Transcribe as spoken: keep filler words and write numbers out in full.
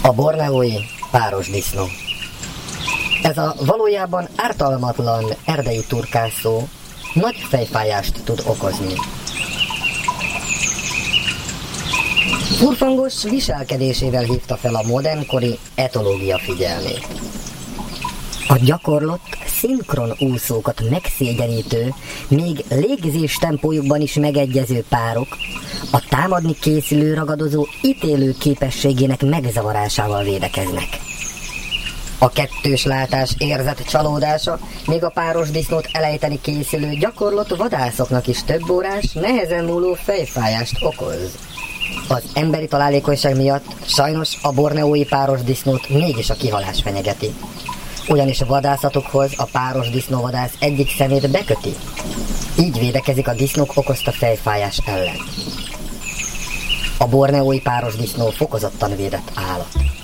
A borneói párosdisznó. Ez a valójában ártalmatlan erdei turkászó nagy fejfájást tud okozni. Furfangos viselkedésével hívta fel a modernkori etológia figyelmét. A gyakorlott, szinkron úszókat megszégyenítő, még légzés tempójukban is megegyező párok a támadni készülő ragadozó ítélő képességének megzavarásával védekeznek. A kettős látás érzett csalódása még a párosdisznót elejteni készülő gyakorlott vadászoknak is több órás, nehezen múló fejfájást okoz. Az emberi találékonyság miatt sajnos a borneói párosdisznót mégis a kihalás fenyegeti. Ugyanis a vadászatukhoz a párosdisznóvadász egyik szemét beköti. Így védekezik a disznók okozta fejfájás ellen. A borneói párosdisznó fokozottan védett állat.